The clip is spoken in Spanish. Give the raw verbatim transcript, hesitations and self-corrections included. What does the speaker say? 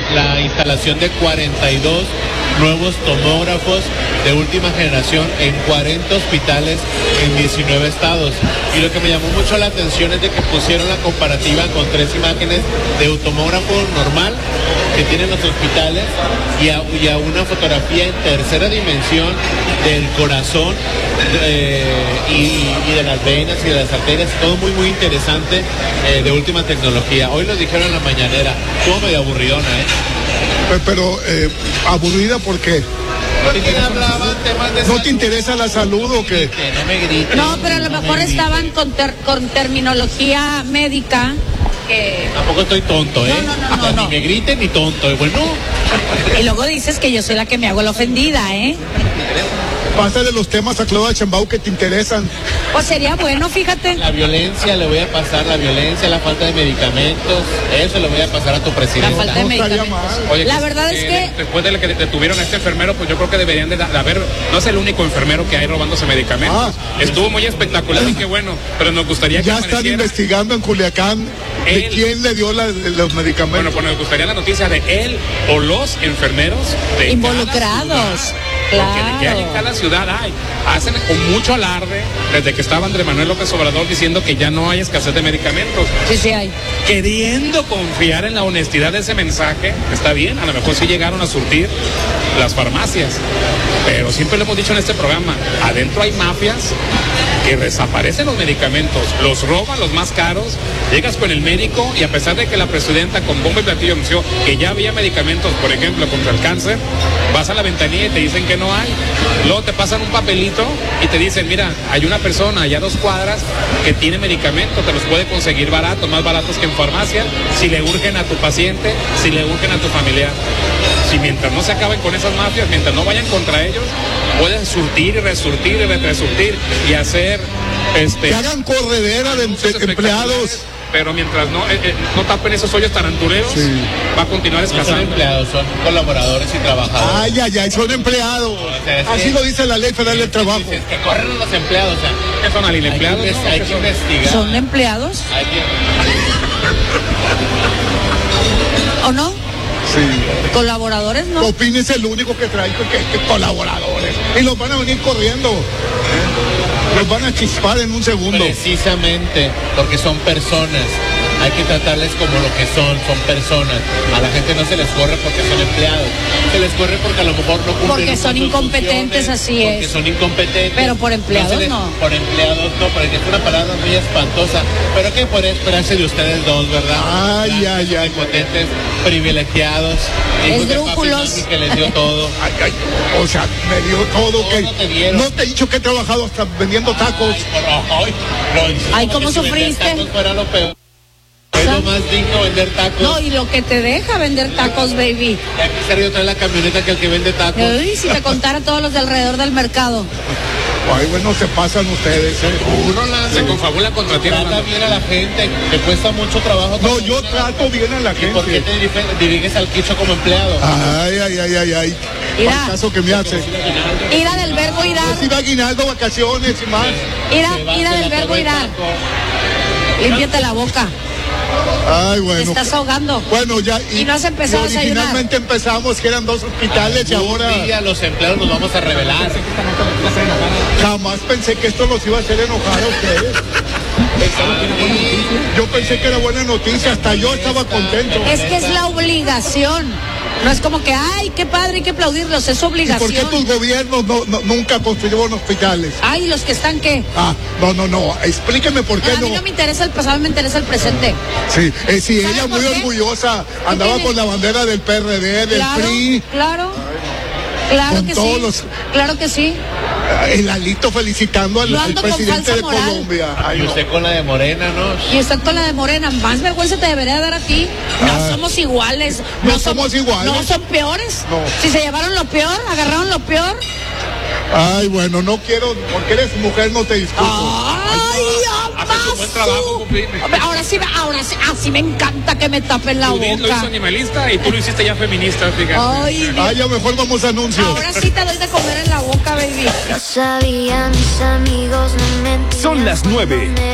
la instalación de cuarenta y dos nuevos tomógrafos de última generación en cuarenta hospitales en diecinueve estados. Y lo que me llamó mucho la atención es de que pusieron la comparativa con tres imágenes de un tomógrafo normal que tienen los hospitales y a, y a una fotografía en tercera dimensión del corazón eh, y, y de las venas y de las arterias, todo muy muy interesante, eh, de última tecnología. Hoy lo dijeron en la mañanera, estuvo medio aburridona, ¿eh? Pero, eh, ¿aburrida por qué? Porque hablaban temas de ¿No salud? te interesa la salud o qué? No me grites. No, pero a lo no mejor me estaban con, ter- con terminología médica. Que... Tampoco estoy tonto, ¿eh? No, no, no, O sea, no, ni no. me griten ni tonto. Bueno, Y luego dices que yo soy la que me hago la ofendida, ¿eh? Pásale los temas a Claudia Sheinbaum que te interesan. Pues sería bueno, fíjate. la violencia le voy a pasar, la violencia, la falta de medicamentos, eso le voy a pasar a tu presidenta. La falta de No estaría medicamentos. mal. Oye, La que- verdad es que- después de que detuvieron a este enfermero, pues yo creo que deberían de, de haber, no es el único enfermero que hay robándose medicamentos. Ah. Estuvo muy espectacular y qué bueno, pero nos gustaría que Ya están apareciera- investigando en Culiacán de Él. quién le dio la- los Bueno, medicamentos. pues nos gustaría la noticia de él o los enfermeros de Involucrados. cada ciudad. Porque de que hay en Claro. cada ciudad hay. Hacen con mucho alarde desde que estaba Andrés Manuel López Obrador diciendo que ya no hay escasez de medicamentos. Sí, sí hay. Queriendo confiar en la honestidad de ese mensaje, está bien, a lo mejor sí llegaron a surtir las farmacias, pero siempre lo hemos dicho en este programa, adentro hay mafias que desaparecen los medicamentos, los roban los más caros, llegas con el médico y a pesar de que la presidenta con bombo y platillo anunció que ya había medicamentos, por ejemplo, contra el cáncer, vas a la ventanilla y te dicen que no hay, luego te pasan un papelito y te dicen, mira, hay una persona allá a dos cuadras que tiene medicamentos, te los puede conseguir baratos, más baratos que en farmacia, si le urgen a tu paciente, si le urgen a tu familiar. Si mientras no se acaben con esas mafias, mientras no vayan contra ellos, pueden surtir y resurtir y resurtir y hacer este Que hagan corredera de, anuncios de empleados. espectaculares, pero mientras no eh, eh, no tapen esos hoyos tarantureros, Sí. va a continuar No son escasando. empleados, son colaboradores y trabajadores. Ay, ay, ay, son empleados. sea, es Así que- lo dice la ley federal del trabajo. Dices que corren a los empleados, o sea, ¿Qué son al hay que, empleados? inves- ¿no? hay ¿Qué que son? investigar. ¿Son empleados Hay que- o no? Sí. ¿Colaboradores, no? Copín es el único que trae que, que colaboradores. Y los van a venir corriendo. Los van a chispar en un segundo. Precisamente, porque son personas. Hay que tratarles como lo que son, son personas. A la gente no se les corre porque son empleados. Se les corre porque a lo mejor no cumplen Porque con son sus incompetentes, funciones, así porque es. son incompetentes. Pero por empleados se les- no. Por empleados no, porque es una palabra muy espantosa. Pero que puede esperarse de ustedes dos, ¿verdad? Ay, Grandes, ay, ay. Impotentes, privilegiados. hijos de papi y Esdrújulos. mami que les dio todo. Ay, ay, o sea, me dio todo. Todo que te dieron. No te he dicho que he trabajado hasta vendiendo tacos. Ay, por- ay, lo- Ay, como ¿cómo que si vender sufriste? tacos fuera lo peor. Es lo más digno vender tacos. No, y lo que te deja vender tacos, baby. Y aquí se ríe otra vez la camioneta que el que vende tacos. Ay, si te contara todos los de alrededor del mercado. Ay, bueno, se pasan ustedes, ¿eh? Uno la Se confabula contra ti. trata Rolando. bien a la gente, te cuesta mucho trabajo. No, tratar yo bien a la trato bien a la gente. ¿Y por qué gente. te diriges, diriges al quicho como empleado? Ay, ay, ay, ay, ay. Mira. ¿Cuál caso que me hace? Ira del verbo irar. Recibe aguinaldo, vacaciones y más. Ira, Se va, ira se del la verbo pegó el irar. taco. Límpiate la boca. Ay, Te bueno. estás ahogando. Bueno, ya. Y no has empezado a y originalmente empezamos que eran dos hospitales y Algún ahora día los empleados nos vamos a revelar. jamás pensé que esto los iba a hacer enojar a ustedes. Yo pensé que era buena noticia, hasta yo estaba contento. Es que es la obligación. No es como que, ay, qué padre, hay que aplaudirlos, es ¿Y por qué obligación. tus gobiernos no, no- nunca construyeron hospitales? Ay, los que están, ¿qué? Ah, no, no, no, explíqueme por qué A mí no. no me interesa el pasado, me interesa el presente. Sí, eh, sí, ¿Sabe ella por muy qué? orgullosa, andaba tiene? con la bandera del P R D, del Claro, P R I, claro. Claro Con que todos sí. los- Claro que sí. el alito felicitando al, Yo al ando con presidente falsa de moral. Colombia. Ay, Y no. usted con la de Morena, ¿no? Y usted con la de Morena, más vergüenza te debería dar a ti. No Ah. somos iguales. No somos iguales. No son peores. No. Si se llevaron lo peor, agarraron lo peor. Ay, bueno, no quiero, porque eres mujer, no te disculpo. Ay, Haces un buen trabajo, Cupín. Hombre, ahora sí, ahora sí, así me encanta que me tapen la Judith lo hizo boca. animalista y tú lo hiciste ya feminista, fíjate. Ay, Dios. Ay, ya mejor vamos a anuncios. Ahora sí te doy de comer en la boca, baby. No sabía, mis amigos no mentían. Son las nueve